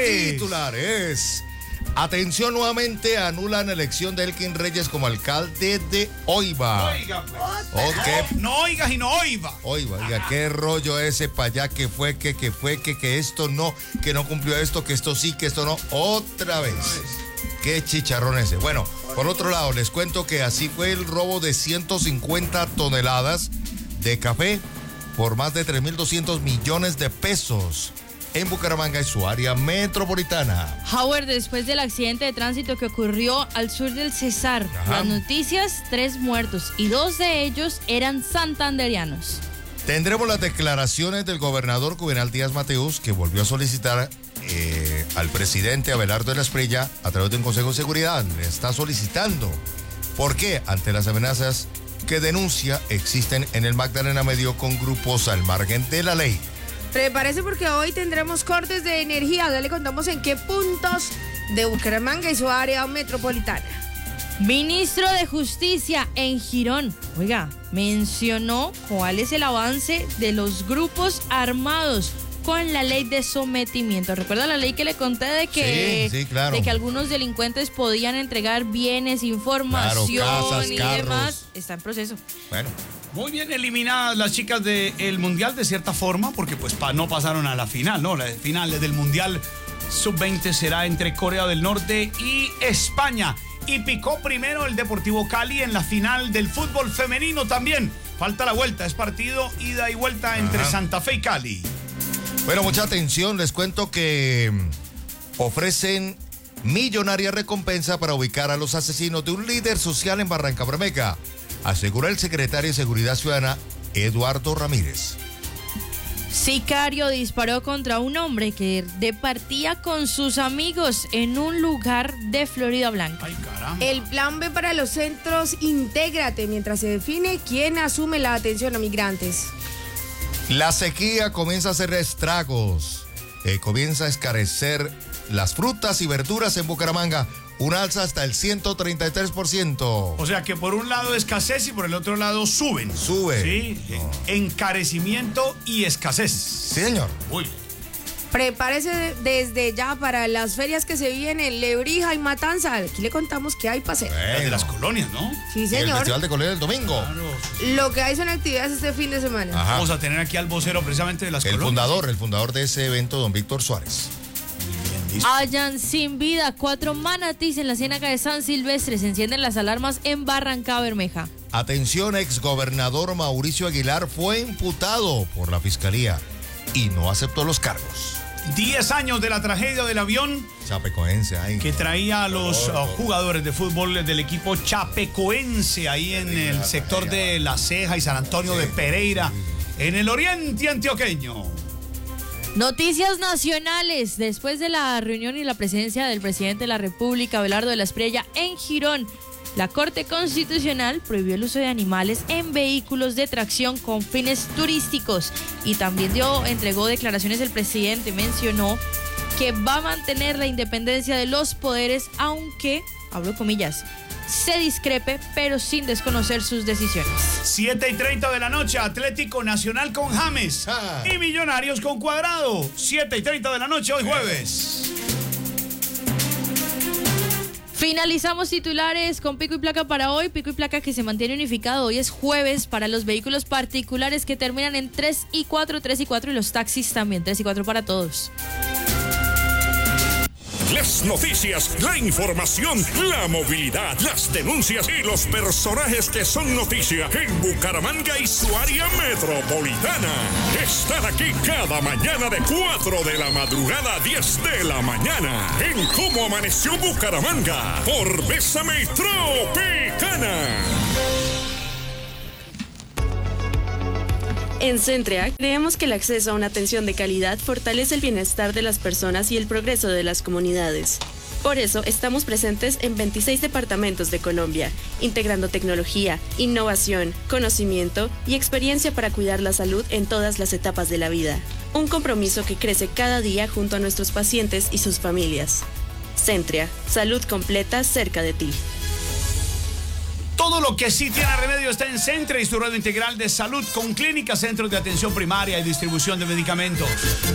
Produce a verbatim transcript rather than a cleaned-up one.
titulares. Titulares. Atención, nuevamente anulan elección de Elkin Reyes como alcalde de Oiva. Oiga, pues. Ok. No, no oigas y no oiva. Oiva, oiga, qué rollo ese para allá, que fue, que, que fue, que, que esto no, que no cumplió esto, que esto sí, que esto no. Otra vez. Qué chicharrón ese. Bueno, por otro lado, les cuento que así fue el robo de ciento cincuenta toneladas de café por más de tres mil doscientos millones de pesos en Bucaramanga y su área metropolitana. Howard, después del accidente de tránsito que ocurrió al sur del Cesar, Ajá. las noticias, tres muertos y dos de ellos eran santanderianos. Tendremos las declaraciones del gobernador Juvenal Díaz Mateus, que volvió a solicitar eh, al presidente Abelardo de la Espriella a través de un consejo de seguridad. Le está solicitando. ¿Por qué? Ante las amenazas que denuncia existen en el Magdalena Medio con grupos al margen de la ley. Prepárese porque hoy tendremos cortes de energía. Ya le contamos en qué puntos de Bucaramanga y su área metropolitana. Ministro de Justicia en Girón, oiga, mencionó cuál es el avance de los grupos armados con la ley de sometimiento. ¿Recuerda la ley que le conté de que, sí, sí, claro. de que algunos delincuentes podían entregar bienes, información Claro, casas, y carros. demás? Está en proceso. Bueno. Muy bien eliminadas las chicas del Mundial de cierta forma, porque pues pa, no pasaron a la final, ¿no? La final del Mundial sub veinte será entre Corea del Norte y España. Y picó primero el Deportivo Cali en la final del fútbol femenino también. Falta la vuelta, es partido ida y vuelta entre Ajá. Santa Fe y Cali. Bueno, mucha atención, les cuento que ofrecen millonaria recompensa para ubicar a los asesinos de un líder social en Barranca Bermeja, aseguró el secretario de Seguridad Ciudadana, Eduardo Ramírez. Sicario disparó contra un hombre que departía con sus amigos en un lugar de Florida Blanca. Ay, caramba. El plan B para los centros, intégrate mientras se define quién asume la atención a migrantes. La sequía comienza a hacer estragos, eh, comienza a escarecer las frutas y verduras en Bucaramanga, un alza hasta el ciento treinta y tres por ciento. O sea que por un lado escasez y por el otro lado suben. Sube. Sí, No. encarecimiento y escasez. Sí, señor. Uy. Prepárese desde ya para las ferias que se vienen, Lebrija y Matanza. Aquí le contamos qué hay para hacer. Las de Bueno. las colonias, ¿no? Sí, Y el señor. Festival de Colonia el domingo. Claro. Lo que hay son actividades este fin de semana. Ajá. Vamos a tener aquí al vocero precisamente de las El colonias. fundador, el fundador de ese evento, don Víctor Suárez. Bien, listo. Hallan sin vida cuatro manatís en la ciénaga de San Silvestre. Se encienden las alarmas en Barranca Bermeja. Atención, exgobernador Mauricio Aguilar fue imputado por la fiscalía y no aceptó los cargos. Diez años de la tragedia del avión Chapecoense, ahí. que traía a los uh, jugadores de fútbol del equipo chapecoense ahí en el sector de La Ceja y San Antonio de Pereira, en el oriente antioqueño. Noticias nacionales. Después de la reunión y la presencia del presidente de la República, Abelardo de la Espriella, en Girón, la Corte Constitucional prohibió el uso de animales en vehículos de tracción con fines turísticos y también dio, entregó declaraciones el presidente, mencionó que va a mantener la independencia de los poderes, aunque, hablo comillas, se discrepe, pero sin desconocer sus decisiones. siete y treinta de la noche, Atlético Nacional con James Ah. y Millonarios con Cuadrado. siete y treinta de la noche, hoy jueves. Finalizamos titulares con pico y placa para hoy. Pico y placa que se mantiene unificado. Hoy es jueves para los vehículos particulares que terminan en tres y cuatro, tres y cuatro y los taxis también, tres y cuatro para todos. Las noticias, la información, la movilidad, las denuncias y los personajes que son noticia en Bucaramanga y su área metropolitana. Están aquí cada mañana de cuatro de la madrugada a diez de la mañana en Cómo Amaneció Bucaramanga por Bésame Tropicana. En Centrea, creemos que el acceso a una atención de calidad fortalece el bienestar de las personas y el progreso de las comunidades. Por eso, estamos presentes en veintiséis departamentos de Colombia, integrando tecnología, innovación, conocimiento y experiencia para cuidar la salud en todas las etapas de la vida. Un compromiso que crece cada día junto a nuestros pacientes y sus familias. Centrea, salud completa cerca de ti. Todo lo que sí tiene remedio está en Centre y su red integral de salud con clínicas, centros de atención primaria y distribución de medicamentos.